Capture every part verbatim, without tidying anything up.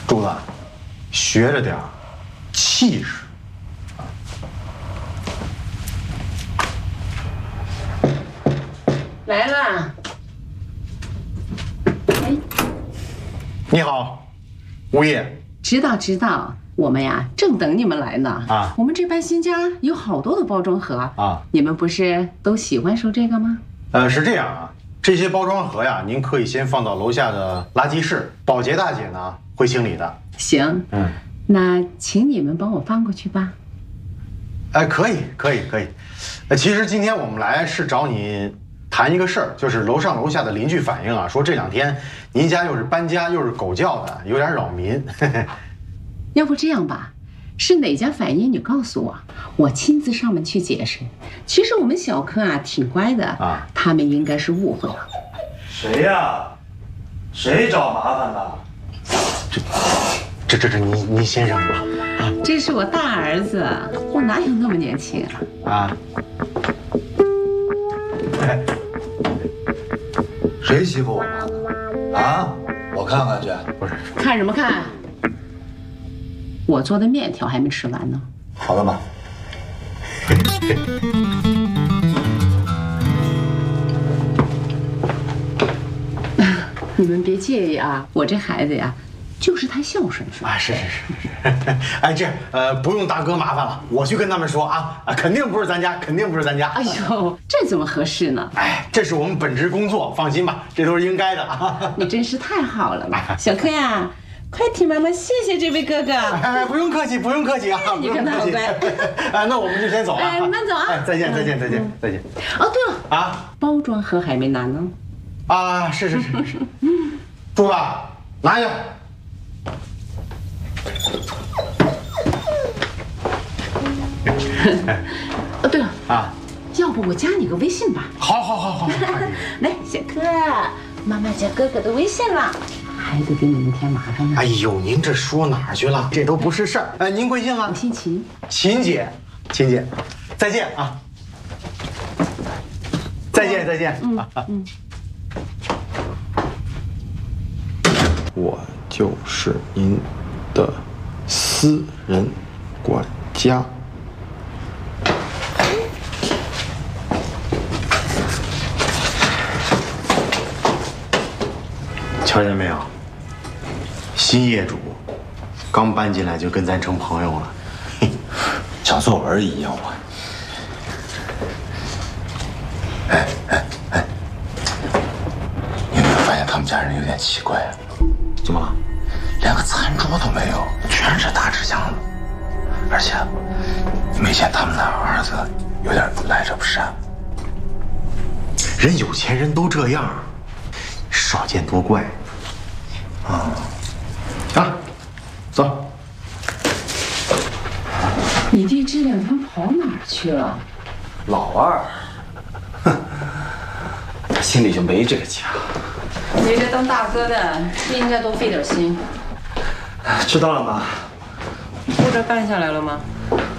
柱子，学着点儿气势。 来了。哎， 你好，物业。 知道知道，我们呀正等你们来呢。啊，我们这搬新家有好多的包装盒啊，你们不是都喜欢收这个吗？ 呃，是这样啊，这些包装盒呀，您可以先放到楼下的垃圾室，保洁大姐呢会清理的。 行，嗯，那请你们帮我翻过去吧。 哎，可以可以可以。呃，其实今天我们来是找你谈一个事儿，就是楼上楼下的邻居反映啊，说这两天您家又是搬家又是狗叫的，有点扰民。 要不这样吧，是哪家反映你告诉我，我亲自上门去解释。其实我们小柯啊挺乖的啊，他们应该是误会了。 谁呀？谁找麻烦的？ 这这这这，您您先生吧。 这是我大儿子，我哪有那么年轻啊？啊。 哎，谁欺负我妈呢？啊，我看看去。 不是， 看什么看？我做的面条还没吃完呢。 好了吗？ 你们别介意啊，我这孩子呀，就是太孝顺是吧？ 啊，是是是是。哎，这呃不用大哥麻烦了，我去跟他们说啊啊，肯定不是咱家，肯定不是咱家。 哎呦，这怎么合适呢？ 哎，这是我们本职工作，放心吧，这都是应该的啊。 你真是太好了吧，小柯呀，快替妈妈谢谢这位哥哥。 哎，不用客气，不用客气啊， 你可好乖。 哎，那我们就先走了。 哎，慢走啊！ 哎，再见，再见，再见，再见。 哦，对了啊，包装盒还没拿呢。 啊，是是是是。柱子，拿一个。 哦，对了啊，要不我加你个微信吧？ 好，好，好，好。 来，小柯，妈妈加哥哥的微信了，还得给你们添麻烦呢。 哎呦，您这说哪儿去了？这都不是事儿。哎，您贵姓啊？ 我姓秦。 秦姐，秦姐，再见啊！再见，再见。嗯嗯。我就是您的私人管家。瞧见没有？新业主刚搬进来就跟咱成朋友了， 讲作文一样嘛。哎哎哎，你有没有发现他们家人有点奇怪啊？ 怎么了？ 连个餐桌都没有，全是大纸箱子。而且，没见他们那儿子有点来者不善。 人有钱人都这样，少见多怪。啊，啊，走。 你弟这两天跑哪儿去了？ 老二，哼，他心里就没这个家。 没个当大哥的，应该多费点心。 知道了妈。 护照办下来了吗？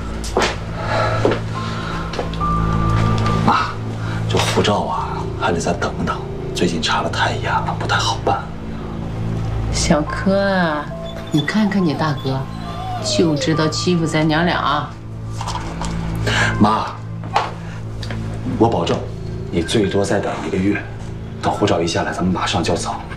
妈，这护照啊，还得再等等。最近查的太严了，不太好办。 小柯啊，你看看你大哥，就知道欺负咱娘俩啊！ 妈，我保证，你最多再等一个月，等护照一下来，咱们马上就走。